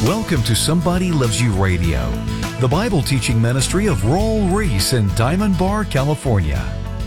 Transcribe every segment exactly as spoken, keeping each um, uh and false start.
Welcome to Somebody Loves You Radio, the Bible teaching ministry of Raul Ries in Diamond Bar, California.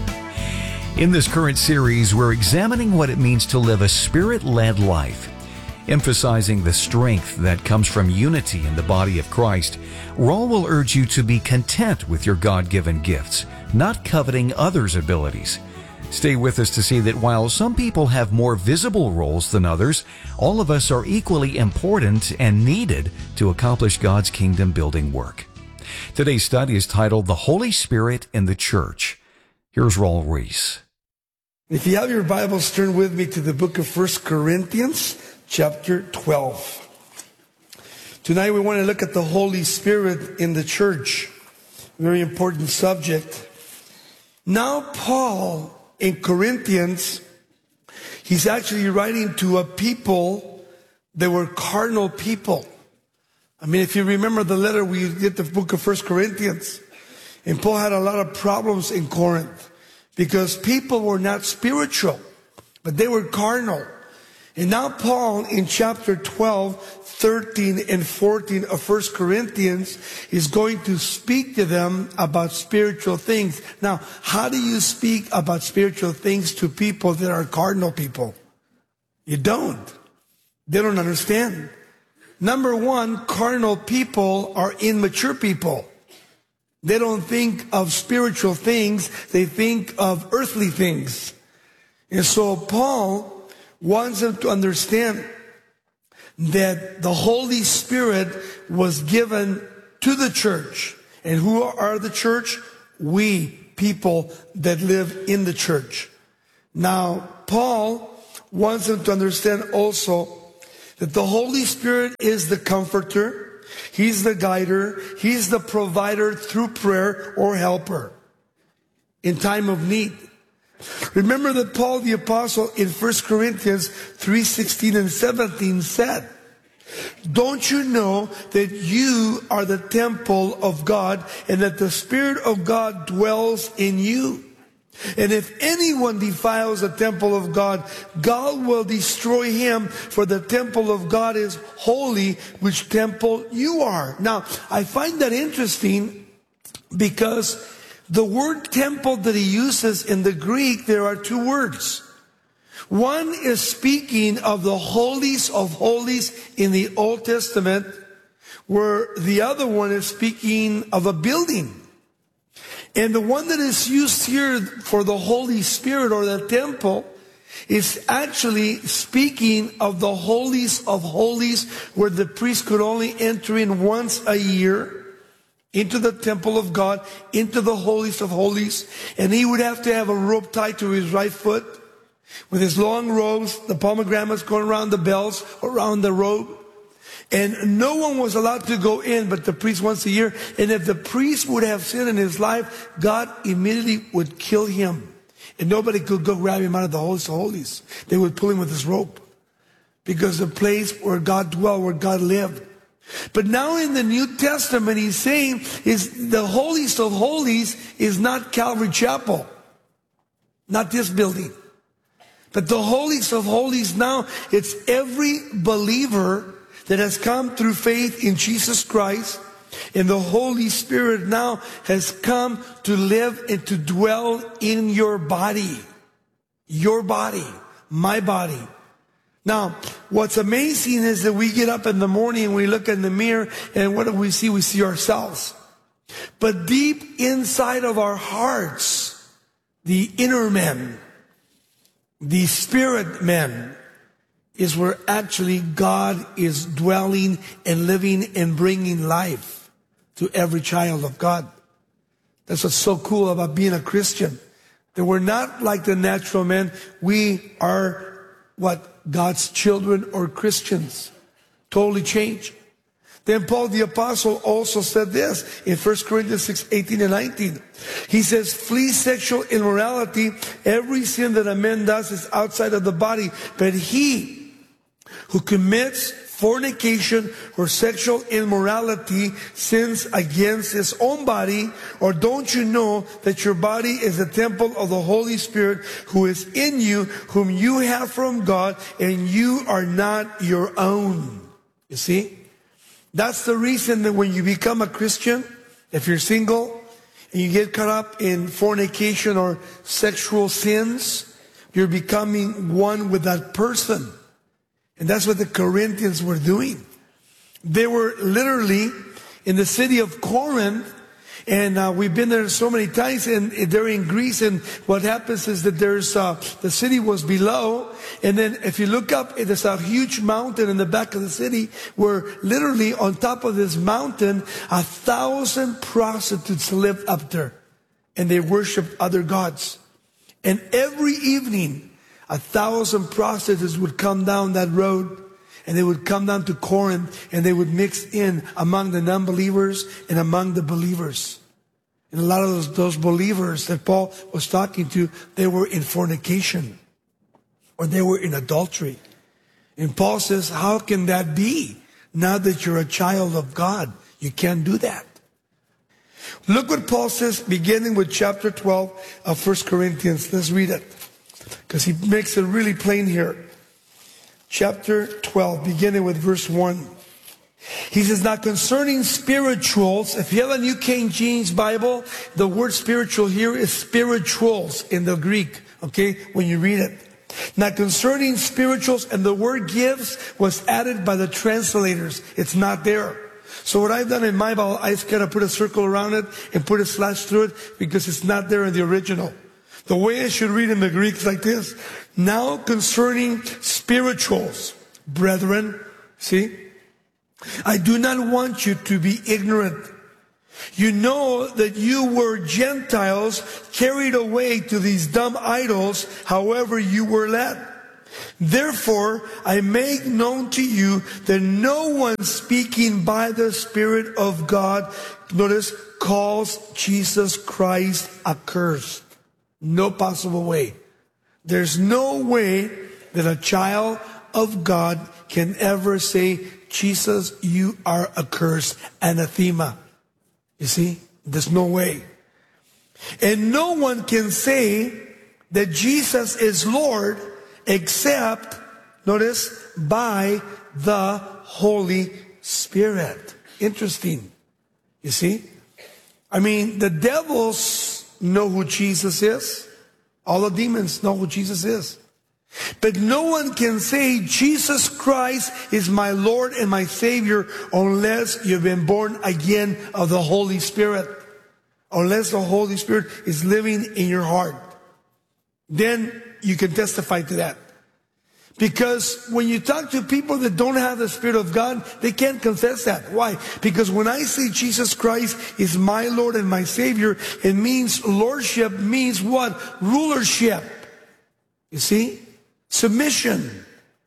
In this current series, we're examining what it means to live a Spirit-led life. Emphasizing the strength that comes from unity in the body of Christ, Raul will urge you to be content with your God-given gifts, not coveting others' abilities. Stay with us to see that while some people have more visible roles than others, all of us are equally important and needed to accomplish God's kingdom-building work. Today's study is titled The Holy Spirit in the Church. Here's Raul Ries. If you have your Bibles, turn with me to the book of First Corinthians, chapter twelve. Tonight we want to look at the Holy Spirit in the church. Very important subject. Now Paul, in Corinthians, he's actually writing to a people that were carnal people. I mean, if you remember the letter, we did the book of First Corinthians, and Paul had a lot of problems in Corinth because people were not spiritual, but they were carnal. And now Paul, in chapter twelve, thirteen, and fourteen of First Corinthians, is going to speak to them about spiritual things. Now, how do you speak about spiritual things to people that are carnal people? You don't. They don't understand. Number one, carnal people are immature people. They don't think of spiritual things. They think of earthly things. And so Paul wants them to understand that the Holy Spirit was given to the church. And who are the church? We, people that live in the church. Now, Paul wants them to understand also that the Holy Spirit is the comforter. He's the guider. He's the provider through prayer or helper in time of need. Remember that Paul the Apostle in First Corinthians three sixteen and seventeen said, "Don't you know that you are the temple of God and that the Spirit of God dwells in you? And if anyone defiles the temple of God, God will destroy him, for the temple of God is holy, which temple you are." Now, I find that interesting because the word temple that he uses in the Greek, there are two words. One is speaking of the holies of holies in the Old Testament, where the other one is speaking of a building. And the one that is used here for the Holy Spirit or the temple is actually speaking of the holies of holies, where the priest could only enter in once a year into the temple of God, into the holies of holies, and he would have to have a rope tied to his right foot with his long robes, the pomegranates going around the bells, around the robe. And no one was allowed to go in but the priest once a year. And if the priest would have sinned in his life, God immediately would kill him. And nobody could go grab him out of the holies of holies. They would pull him with his rope, because the place where God dwelled, where God lived. But now in the New Testament, he's saying is the holiest of holies is not Calvary Chapel, not this building. But the holiest of holies now, it's every believer that has come through faith in Jesus Christ. And the Holy Spirit now has come to live and to dwell in your body. Your body, my body. Now, what's amazing is that we get up in the morning and we look in the mirror, and what do we see? We see ourselves. But deep inside of our hearts, the inner man, the spirit man, is where actually God is dwelling and living and bringing life to every child of God. That's what's so cool about being a Christian. That we're not like the natural man. We are what? God's children or Christians. Totally changed. Then Paul the Apostle also said this in First Corinthians six, eighteen and nineteen. He says, "Flee sexual immorality. Every sin that a man does is outside of the body. But he who commits fornication or sexual immorality sins against his own body. Or don't you know that your body is the temple of the Holy Spirit who is in you, whom you have from God, and you are not your own?" You see? That's the reason that when you become a Christian, if you're single, and you get caught up in fornication or sexual sins, you're becoming one with that person. And that's what the Corinthians were doing. They were literally in the city of Corinth, and uh, we've been there so many times, and they're in Greece, and what happens is that there's uh, the city was below, and then if you look up, there's a huge mountain in the back of the city, where literally on top of this mountain, a thousand prostitutes lived up there, and they worshiped other gods. And every evening, a thousand prostitutes would come down that road, and they would come down to Corinth, and they would mix in among the non-believers and among the believers. And a lot of those, those believers that Paul was talking to, they were in fornication, or they were in adultery. And Paul says, how can that be? Now that you're a child of God, you can't do that. Look what Paul says, beginning with chapter twelve of First Corinthians. Let's read it, because he makes it really plain here. Chapter twelve, beginning with verse one. He says, now concerning spirituals, if you have a New King James Bible, the word spiritual here is spirituals in the Greek, okay, when you read it. Now concerning spirituals, and the word gifts was added by the translators. It's not there. So what I've done in my Bible, I just kind of put a circle around it and put a slash through it, because it's not there in the original. The way I should read in the Greek is like this. Now concerning spirituals, brethren, see, I do not want you to be ignorant. You know that you were Gentiles carried away to these dumb idols, however you were led. Therefore, I make known to you that no one speaking by the Spirit of God, notice, calls Jesus Christ accursed. No possible way. There's no way that a child of God can ever say, Jesus, you are accursed, anathema. You see, there's no way. And no one can say that Jesus is Lord except, notice, by the Holy Spirit. Interesting. You see? I mean, the devils know who Jesus is. All the demons know who Jesus is. But no one can say Jesus Christ is my Lord and my Savior unless you've been born again of the Holy Spirit. Unless the Holy Spirit is living in your heart. Then you can testify to that. Because when you talk to people that don't have the Spirit of God, they can't confess that. Why? Because when I say Jesus Christ is my Lord and my Savior, it means lordship means what? Rulership. You see? Submission.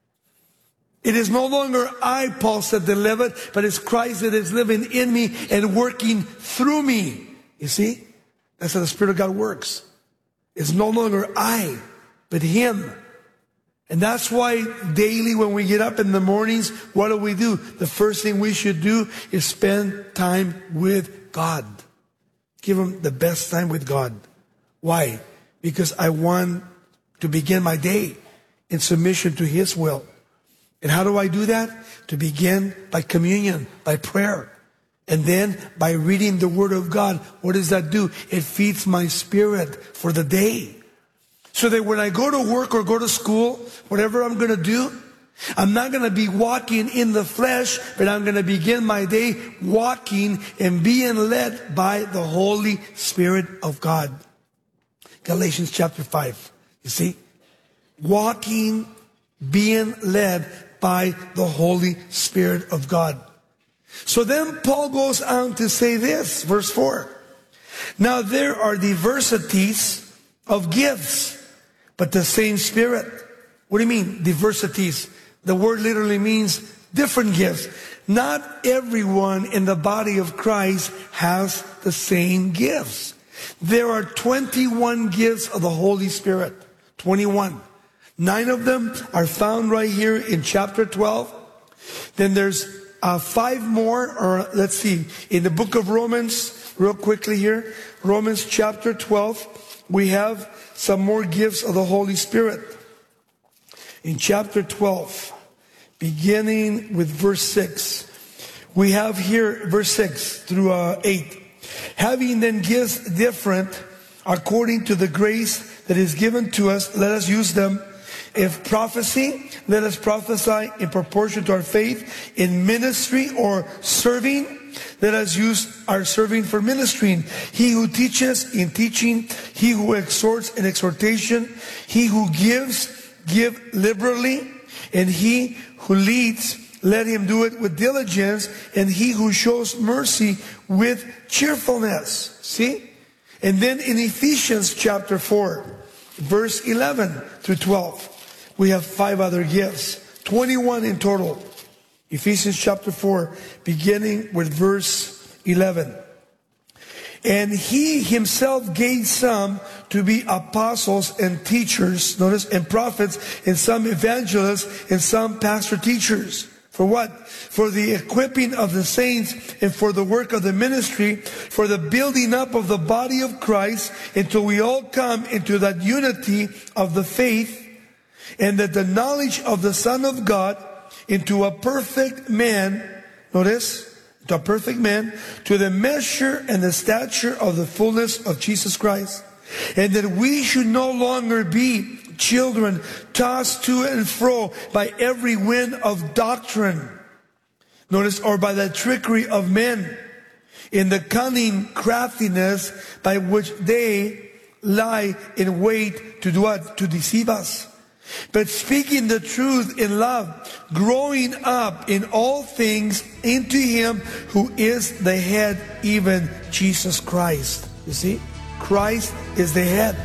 It is no longer I, Paul said, that live it, but it's Christ that is living in me and working through me. You see? That's how the Spirit of God works. It's no longer I, but Him. And that's why daily when we get up in the mornings, what do we do? The first thing we should do is spend time with God. Give Him the best time with God. Why? Because I want to begin my day in submission to His will. And how do I do that? To begin by communion, by prayer. And then by reading the Word of God. What does that do? It feeds my spirit for the day. So that when I go to work or go to school, whatever I'm going to do, I'm not going to be walking in the flesh, but I'm going to begin my day walking and being led by the Holy Spirit of God. Galatians chapter five. You see? Walking, being led by the Holy Spirit of God. So then Paul goes on to say this, verse four. Now there are diversities of gifts, but the same Spirit. What do you mean, diversities? The word literally means different gifts. Not everyone in the body of Christ has the same gifts. There are twenty-one gifts of the Holy Spirit. twenty-one. Nine of them are found right here in chapter twelve. Then there's uh, five more, or let's see, in the book of Romans, real quickly here. Romans chapter twelve, we have some more gifts of the Holy Spirit. In chapter twelve, beginning with verse six, we have here verse six through uh, eight. Having then gifts different according to the grace that is given to us, let us use them. If prophecy, let us prophesy in proportion to our faith. In ministry or serving, let us use our serving for ministering. He who teaches in teaching, he who exhorts in exhortation, he who gives, give liberally, and he who leads, let him do it with diligence, and he who shows mercy with cheerfulness. See? And then in Ephesians chapter four, verse eleven through twelve, we have five other gifts, twenty-one in total. Ephesians chapter four, beginning with verse eleven. And he himself gave some to be apostles and teachers, notice, and prophets, and some evangelists, and some pastor teachers. For what? For the equipping of the saints, and for the work of the ministry, for the building up of the body of Christ, until we all come into that unity of the faith, and that the knowledge of the Son of God, into a perfect man, notice, to a perfect man, to the measure and the stature of the fullness of Jesus Christ. And that we should no longer be children tossed to and fro by every wind of doctrine. Notice, or by the trickery of men, in the cunning craftiness by which they lie in wait to do what? To deceive us. But speaking the truth in love, growing up in all things into him who is the head, even Jesus Christ. You see? Christ is the head.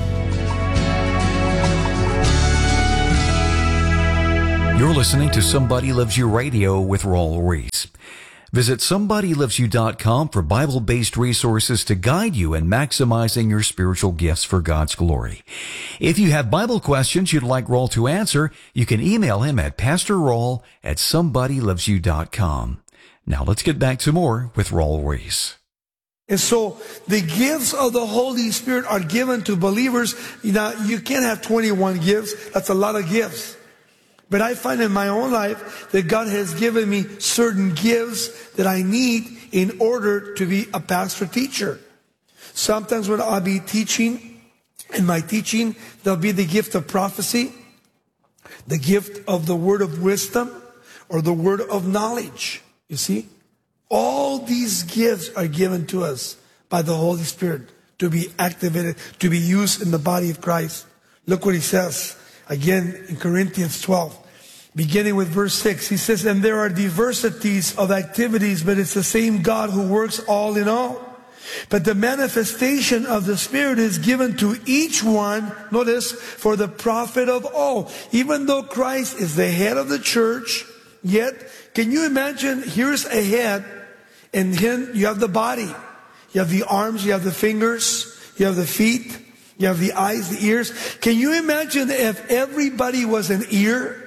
You're listening to Somebody Loves You Radio with Raul Ries. Visit somebody loves you dot com for Bible-based resources to guide you in maximizing your spiritual gifts for God's glory. If you have Bible questions you'd like Raul to answer, you can email him at pastor raul at somebody loves you dot com. Now let's get back to more with Raul Ries. And so the gifts of the Holy Spirit are given to believers. You know, you can't have twenty-one gifts. That's a lot of gifts. But I find in my own life that God has given me certain gifts that I need in order to be a pastor teacher. Sometimes when I'll be teaching, in my teaching, there'll be the gift of prophecy, the gift of the word of wisdom, or the word of knowledge. You see? All these gifts are given to us by the Holy Spirit to be activated, to be used in the body of Christ. Look what he says. Again, in Corinthians twelve, beginning with verse six, he says, and there are diversities of activities, but it's the same God who works all in all. But the manifestation of the Spirit is given to each one, notice, for the profit of all. Even though Christ is the head of the church, yet, can you imagine, here's a head, and then you have the body. You have the arms, you have the fingers, you have the feet, you have the eyes, the ears. Can you imagine if everybody was an ear?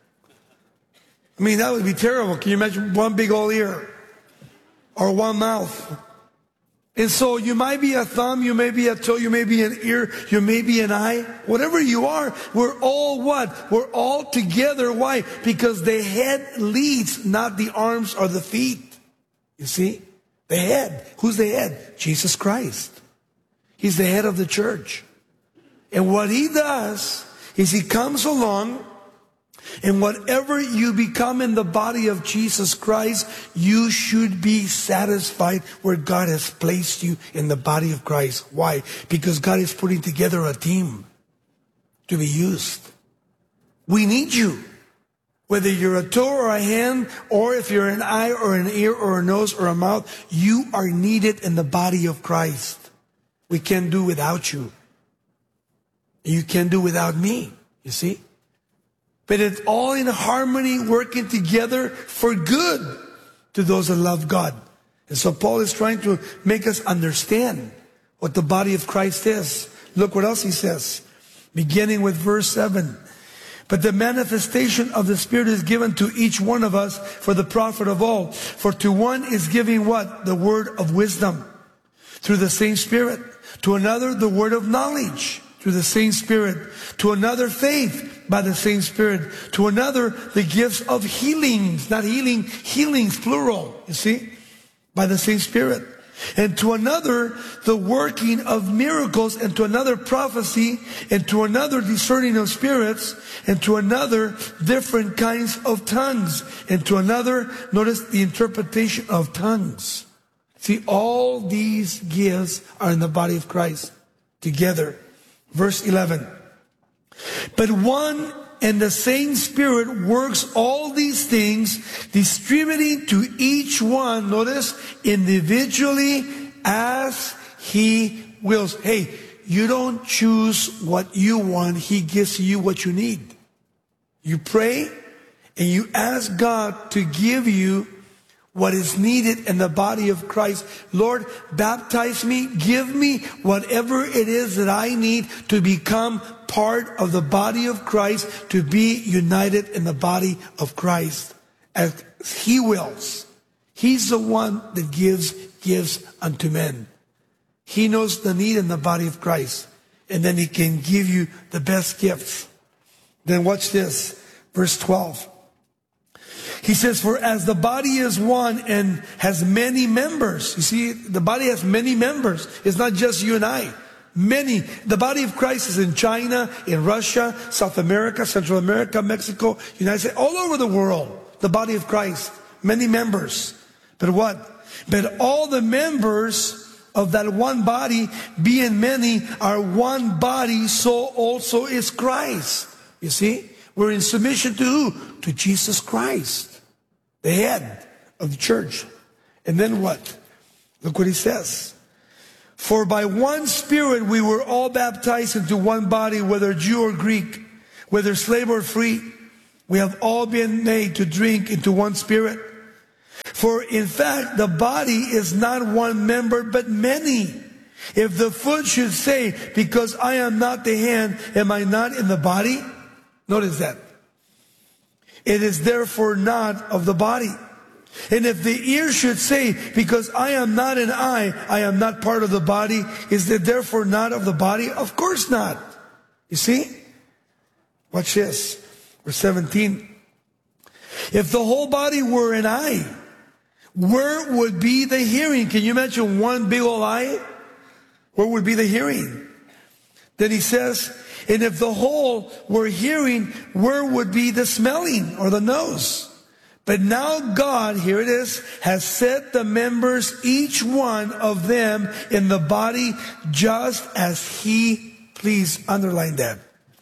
I mean, that would be terrible. Can you imagine one big old ear? Or one mouth? And so you might be a thumb, you may be a toe, you may be an ear, you may be an eye. Whatever you are, we're all what? We're all together. Why? Because the head leads, not the arms or the feet. You see? The head. Who's the head? Jesus Christ. He's the head of the church. And what he does is he comes along, and whatever you become in the body of Jesus Christ, you should be satisfied where God has placed you in the body of Christ. Why? Because God is putting together a team to be used. We need you. Whether you're a toe or a hand, or if you're an eye or an ear or a nose or a mouth, you are needed in the body of Christ. We can't do without you. You can't do without me, you see? But it's all in harmony, working together for good to those that love God. And so Paul is trying to make us understand what the body of Christ is. Look what else he says, beginning with verse seven. But the manifestation of the Spirit is given to each one of us for the profit of all. For to one is giving what? The word of wisdom through the same Spirit. To another, the word of knowledge through the same Spirit. To another, faith by the same Spirit. To another, the gifts of healings. Not healing, healings, plural, you see, by the same Spirit. And to another, the working of miracles, and to another, prophecy, and to another, discerning of spirits, and to another, different kinds of tongues, and to another, notice the interpretation of tongues. See, all these gifts are in the body of Christ together. Verse eleven. But one and the same Spirit works all these things, distributing to each one, notice, individually as He wills. Hey, you don't choose what you want. He gives you what you need. You pray and you ask God to give you what is needed in the body of Christ. Lord, baptize me. Give me whatever it is that I need to become part of the body of Christ, to be united in the body of Christ as He wills. He's the one that gives gifts unto men. He knows the need in the body of Christ, and then He can give you the best gifts. Then watch this, verse twelve. He says, for as the body is one and has many members. You see, the body has many members. It's not just you and I. Many. The body of Christ is in China, in Russia, South America, Central America, Mexico, United States, all over the world. The body of Christ. Many members. But what? But all the members of that one body, being many, are one body, so also is Christ. You see? We're in submission to who? To Jesus Christ, the head of the church. And then what? Look what he says. For by one Spirit we were all baptized into one body, whether Jew or Greek, whether slave or free. We have all been made to drink into one Spirit. For in fact, the body is not one member, but many. If the foot should say, because I am not the hand, am I not in the body? Notice that. It is therefore not of the body. And if the ear should say, because I am not an eye, I am not part of the body, is it therefore not of the body? Of course not. You see? Watch this. Verse seventeen. If the whole body were an eye, where would be the hearing? Can you imagine one big old eye? Where would be the hearing? Then he says, and if the whole were hearing, where would be the smelling or the nose? But now God, here it is, has set the members, each one of them, in the body just as He pleased. Underline that.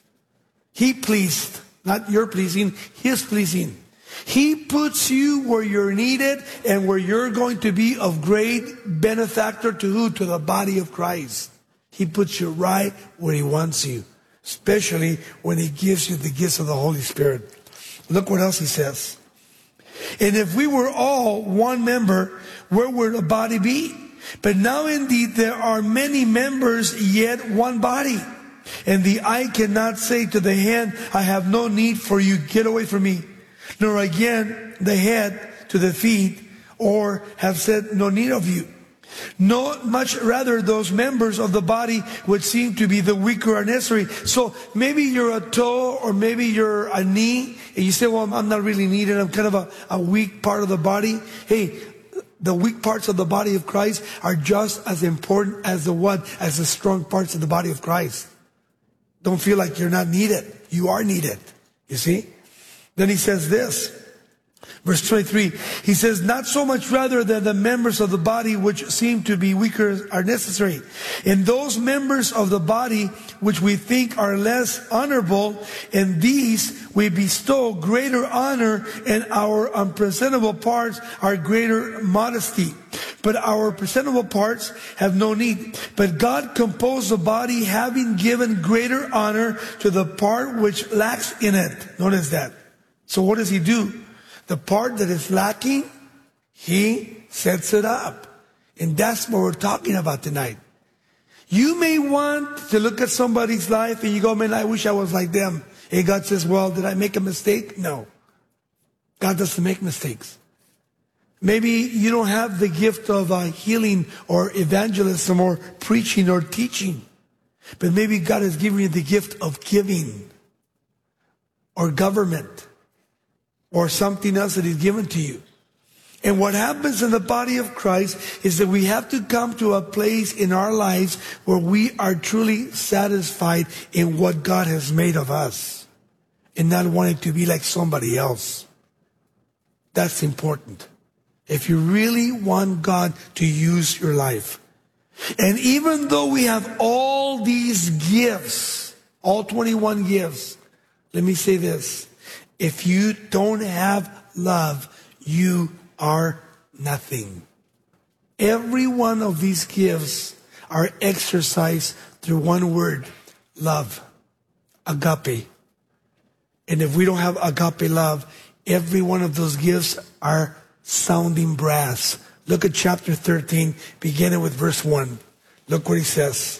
He pleased, not your pleasing, His pleasing. He puts you where you're needed and where you're going to be of great benefactor to who? To the body of Christ. He puts you right where He wants you, especially when He gives you the gifts of the Holy Spirit. Look what else He says. And if we were all one member, where would the body be? But now indeed there are many members, yet one body. And the eye cannot say to the hand, I have no need for you, get away from me. Nor again the head to the feet, or have said, no need of you. No, much rather those members of the body would seem to be the weaker are necessary. So maybe you're a toe, or maybe you're a knee, and you say, well, I'm not really needed. I'm kind of a, a weak part of the body. Hey, the weak parts of the body of Christ are just as important as the what? As the strong parts of the body of Christ. Don't feel like you're not needed. You are needed. You see? Then he says this. Verse twenty-three, he says, not so much rather than the members of the body which seem to be weaker are necessary. In those members of the body which we think are less honorable, in these we bestow greater honor, and our unpresentable parts are greater modesty. But our presentable parts have no need. But God composed the body, having given greater honor to the part which lacks in it. Notice that. So what does He do? The part that is lacking, He sets it up. And that's what we're talking about tonight. You may want to look at somebody's life and you go, man, I wish I was like them. And God says, well, did I make a mistake? No. God doesn't make mistakes. Maybe you don't have the gift of uh, healing or evangelism or preaching or teaching. But maybe God has given you the gift of giving, or government, or something else that He's given to you. And what happens in the body of Christ is that we have to come to a place in our lives where we are truly satisfied in what God has made of us, and not wanting to be like somebody else. That's important. If you really want God to use your life. And even though we have all these gifts, all twenty-one gifts, let me say this. If you don't have love, you are nothing. Every one of these gifts are exercised through one word: love. Agape. And if we don't have agape love, every one of those gifts are sounding brass. Look at chapter thirteen, beginning with verse one. Look what he says.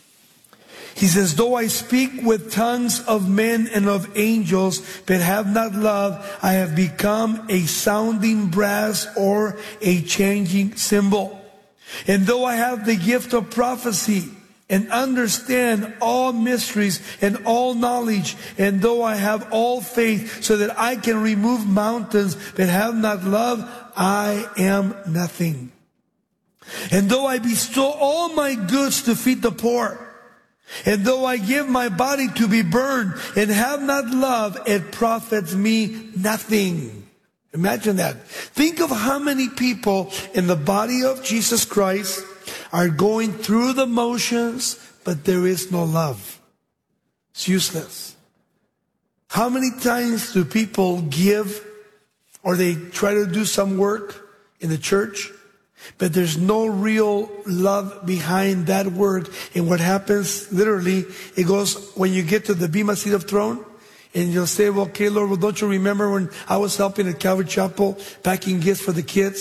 He says, though I speak with tongues of men and of angels, but have not love, I have become a sounding brass or a changing cymbal. And though I have the gift of prophecy and understand all mysteries and all knowledge, and though I have all faith so that I can remove mountains, but have not love, I am nothing. And though I bestow all my goods to feed the poor, and though I give my body to be burned and have not love, it profits me nothing. Imagine that. Think of how many people in the body of Jesus Christ are going through the motions, but there is no love. It's useless. How many times do people give, or they try to do some work in the church, but there's no real love behind that work? And what happens, literally, it goes, when you get to the Bema Seat of Throne, and you'll say, well, okay, Lord, well, don't you remember when I was helping at Calvary Chapel, packing gifts for the kids?